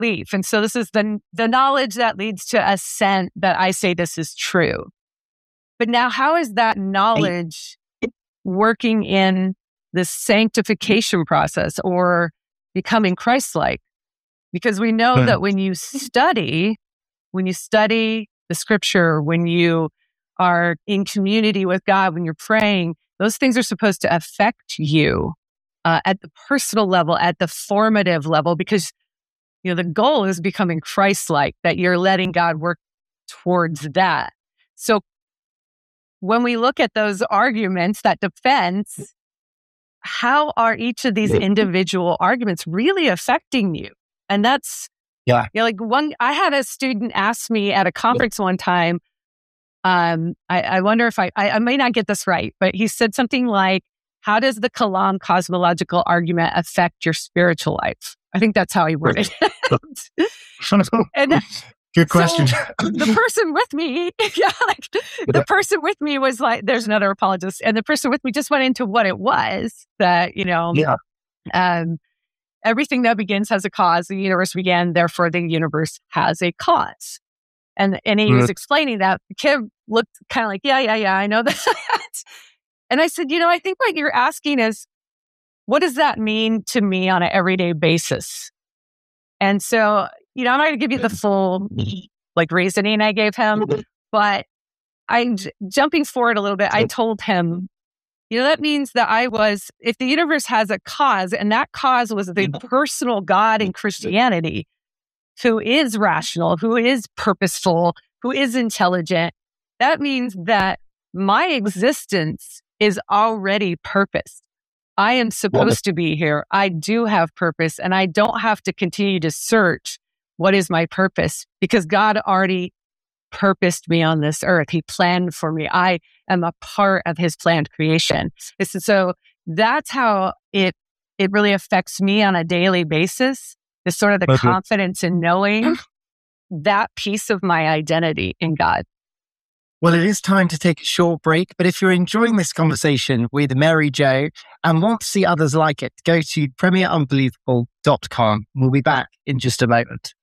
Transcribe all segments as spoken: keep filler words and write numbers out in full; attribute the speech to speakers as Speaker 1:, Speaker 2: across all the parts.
Speaker 1: belief. And so this is the, the knowledge that leads to assent that I say this is true. But now how is that knowledge working in this sanctification process or becoming Christ-like? Because we know mm. that when you study, when you study the scripture, when you are in community with God, when you're praying, those things are supposed to affect you uh, at the personal level, at the formative level, because you know the goal is becoming Christ-like, that you're letting God work towards that. So when we look at those arguments, that defense, how are each of these individual arguments really affecting you? And that's,
Speaker 2: yeah,
Speaker 1: you know, like one, I had a student ask me at a conference one time, um, I, I wonder if I, I, I may not get this right, but he said something like, how does the Kalam cosmological argument affect your spiritual life? I think that's how he worded it. and,
Speaker 2: Good question.
Speaker 1: So the person with me, yeah, like the person with me was like, there's another apologist, and the person with me just went into what it was that, you know,
Speaker 2: yeah.
Speaker 1: um, everything that begins has a cause. The universe began, therefore the universe has a cause. And and he mm. was explaining that. The kid looked kind of like, yeah, yeah, yeah, I know that. And I said, you know, I think what you're asking is, what does that mean to me on an everyday basis? And so, you know, I'm not going to give you the full like reasoning I gave him, but I, jumping forward a little bit, I told him, you know, that means that I was, if the universe has a cause, and that cause was the personal God in Christianity, who is rational, who is purposeful, who is intelligent, that means that my existence is already purposed. I am supposed to be here. I do have purpose, and I don't have to continue to search what is my purpose, because God already purposed me on this earth. He planned for me. I am a part of his planned creation. So that's how it it really affects me on a daily basis. Is sort of the okay. confidence in knowing that piece of my identity in God.
Speaker 2: Well, it is time to take a short break, but if you're enjoying this conversation with Mary Jo and want to see others like it, go to premier unbelievable dot com. We'll be back in just a moment.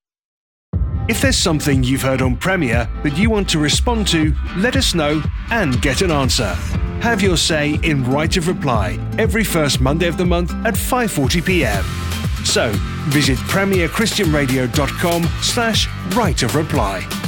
Speaker 3: If there's something you've heard on Premier that you want to respond to, let us know and get an answer. Have your say in Right of Reply every first Monday of the month at five forty p.m. So visit premier christian radio dot com slash right of reply.